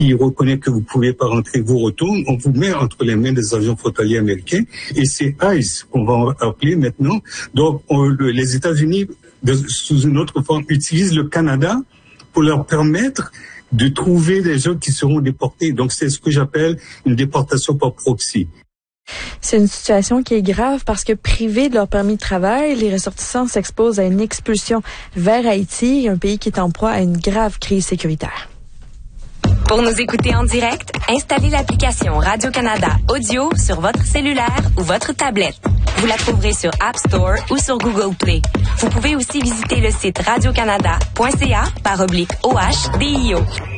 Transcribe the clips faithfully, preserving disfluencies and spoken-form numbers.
il reconnaît que vous pouvez pas rentrer, vous retourne, on vous met entre les mains des avions frontaliers américains et c'est ICE qu'on va appeler maintenant. Donc, on, le, les États-Unis, de, sous une autre forme, utilisent le Canada pour leur permettre de trouver des gens qui seront déportés. Donc, c'est ce que j'appelle une déportation par proxy. C'est une situation qui est grave parce que privés de leur permis de travail, les ressortissants s'exposent à une expulsion vers Haïti, un pays qui est en proie à une grave crise sécuritaire. Pour nous écouter en direct, installez l'application Radio-Canada Audio sur votre cellulaire ou votre tablette. Vous la trouverez sur App Store ou sur Google Play. Vous pouvez aussi visiter le site radiocanada point c a par oblique O H D I O.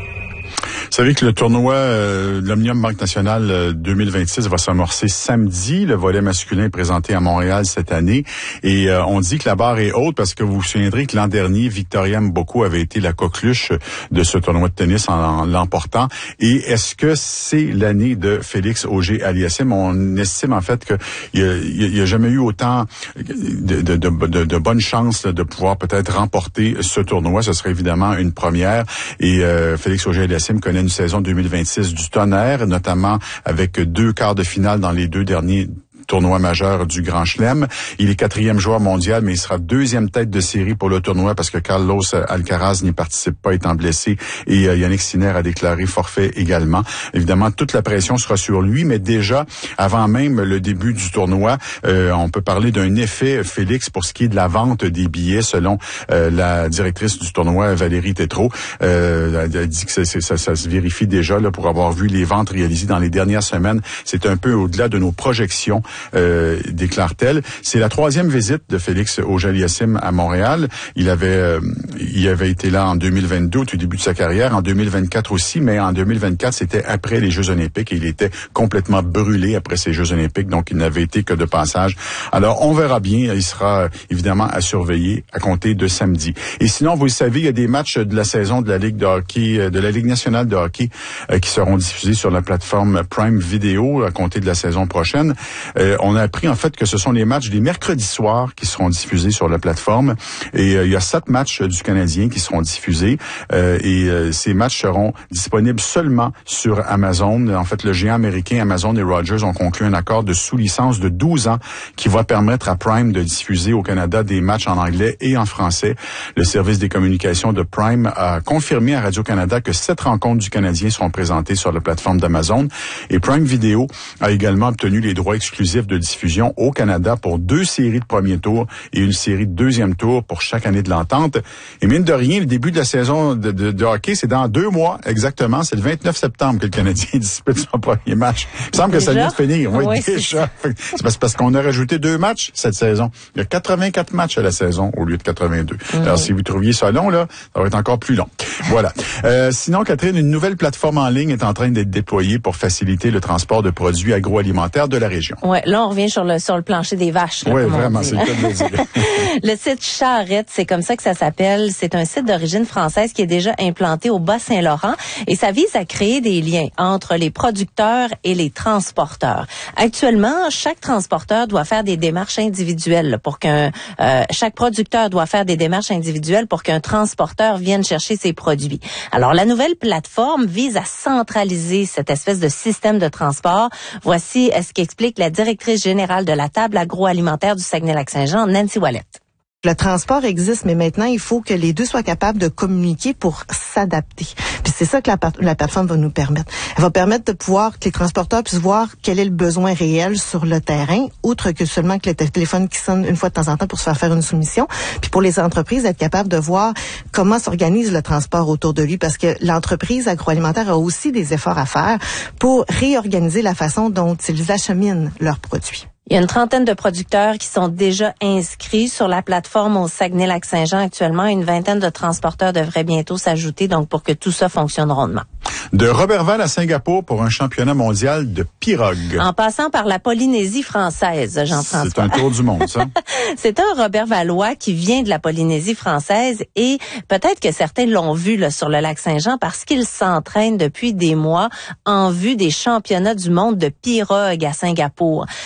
Vous savez que le tournoi euh, de l'Omnium Banque Nationale euh, deux mille vingt-six va s'amorcer samedi. Le volet masculin est présenté à Montréal cette année. Et euh, on dit que la barre est haute parce que vous vous souviendrez que l'an dernier, Victoria Mboko avait été la coqueluche de ce tournoi de tennis en, en l'emportant. Et est-ce que c'est l'année de Félix Auger-Aliassime? On estime en fait qu'il n'y a, a, a jamais eu autant de, de, de, de, de bonnes chances là, de pouvoir peut-être remporter ce tournoi. Ce serait évidemment une première. Et euh, Félix Auger-Aliassime connaît une saison deux mille vingt-six du tonnerre, notamment avec deux quarts de finale dans les deux derniers tournoi majeur du Grand Chelem. Il est quatrième joueur mondial, mais il sera deuxième tête de série pour le tournoi parce que Carlos Alcaraz n'y participe pas étant blessé et euh, Yannick Sinner a déclaré forfait également. Évidemment, toute la pression sera sur lui, mais déjà, avant même le début du tournoi, euh, on peut parler d'un effet, Félix, pour ce qui est de la vente des billets, selon euh, la directrice du tournoi, Valérie Tétrault. Euh, elle a dit que c'est, c'est, ça, ça se vérifie déjà là, pour avoir vu les ventes réalisées dans les dernières semaines. C'est un peu au-delà de nos projections. Euh, déclare-t-elle. C'est la troisième visite de Félix Auger-Aliassime à Montréal. Il avait, euh, il avait été là en deux mille vingt-deux, au tout début de sa carrière, en deux mille vingt-quatre aussi, mais en deux mille vingt-quatre, c'était après les Jeux olympiques et il était complètement brûlé après ces Jeux olympiques, donc il n'avait été que de passage. Alors, on verra bien. Il sera évidemment à surveiller à compter de samedi. Et sinon, vous le savez, il y a des matchs de la saison de la Ligue de hockey, de la Ligue nationale de hockey, euh, qui seront diffusés sur la plateforme Prime Video à compter de la saison prochaine. Euh, on a appris en fait que ce sont les matchs des mercredis soirs qui seront diffusés sur la plateforme. Et euh, il y a sept matchs euh, du Canadien qui seront diffusés. Euh, et euh, ces matchs seront disponibles seulement sur Amazon. En fait, le géant américain Amazon et Rogers ont conclu un accord de sous-licence de douze ans qui va permettre à Prime de diffuser au Canada des matchs en anglais et en français. Le service des communications de Prime a confirmé à Radio-Canada que sept rencontres du Canadien seront présentées sur la plateforme d'Amazon. Et Prime Video a également obtenu les droits exclusifs de diffusion au Canada pour deux séries de premier tour et une série de deuxième tour pour chaque année de l'entente. Et mine de rien, le début de la saison de, de, de hockey, c'est dans deux mois exactement. C'est le vingt-neuf septembre que le Canadien dispute son premier match. Il me semble déjà? que ça vient de finir. Oui, oui déjà. C'est, c'est parce, parce qu'on a rajouté deux matchs cette saison. Il y a quatre-vingt-quatre matchs à la saison au lieu de quatre-vingt-deux. Mmh. Alors, si vous trouviez ça long, là, ça va être encore plus long. Voilà. Euh, sinon, Catherine, une nouvelle plateforme en ligne est en train d'être déployée pour faciliter le transport de produits agroalimentaires de la région. Ouais, là, on revient sur le sur le plancher des vaches. Oui, vraiment, c'est le cas de le dire. Le site Charrette, c'est comme ça que ça s'appelle. C'est un site d'origine française qui est déjà implanté au Bas-Saint-Laurent et ça vise à créer des liens entre les producteurs et les transporteurs. Actuellement, chaque transporteur doit faire des démarches individuelles pour qu'un euh, chaque producteur doit faire des démarches individuelles pour qu'un transporteur vienne chercher ses produits. Alors, la nouvelle plateforme vise à centraliser cette espèce de système de transport. Voici ce qu'explique la directrice générale de la table agroalimentaire du Saguenay-Lac-Saint-Jean, Nancy Wallet. Le transport existe, mais maintenant, il faut que les deux soient capables de communiquer pour s'adapter. Puis c'est ça que la, la plateforme va nous permettre. Elle va permettre de pouvoir que les transporteurs puissent voir quel est le besoin réel sur le terrain, outre que seulement que le téléphone qui sonne une fois de temps en temps pour se faire faire une soumission. Puis pour les entreprises, être capable de voir comment s'organise le transport autour de lui, parce que l'entreprise agroalimentaire a aussi des efforts à faire pour réorganiser la façon dont ils acheminent leurs produits. Il y a une trentaine de producteurs qui sont déjà inscrits sur la plateforme au Saguenay-Lac-Saint-Jean actuellement. Une vingtaine de transporteurs devraient bientôt s'ajouter, donc pour que tout ça fonctionne rondement. De Roberval à Singapour pour un championnat mondial de pirogue. En passant par la Polynésie française, Jean-François. C'est un tour du monde, ça. C'est un Robert Valois qui vient de la Polynésie française et peut-être que certains l'ont vu là, sur le lac Saint-Jean parce qu'il s'entraîne depuis des mois en vue des championnats du monde de pirogue à Singapour. Ça va avoir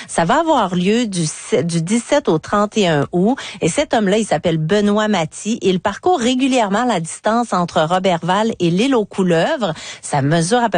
avoir lieu du, du dix-sept au trente et un août. Et cet homme-là, il s'appelle Benoît Maty. Il parcourt régulièrement la distance entre Roberval et l'île aux Couleuvres. Ça mesure à peu